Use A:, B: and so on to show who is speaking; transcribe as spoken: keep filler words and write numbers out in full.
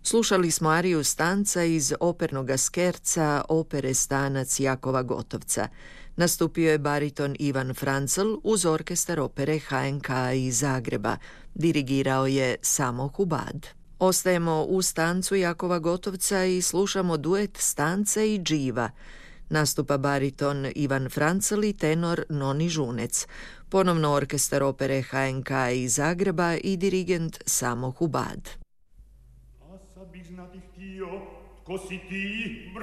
A: Slušali smo ariju Stanca iz opernoga skerca opere Stanac Jakova Gotovca. Nastupio je bariton Ivan Francl uz orkestar opere H N K iz Zagreba. Dirigirao je Samo Hubad. Ostajemo u Stancu Jakova Gotovca i slušamo duet Stanca i Dživa. Nastupa bariton Ivan Francl i tenor Noni Žunec. Ponovno orkestar opere H N K iz Zagreba i dirigent Samo Hubad.
B: Bih znati htio, tko si ti,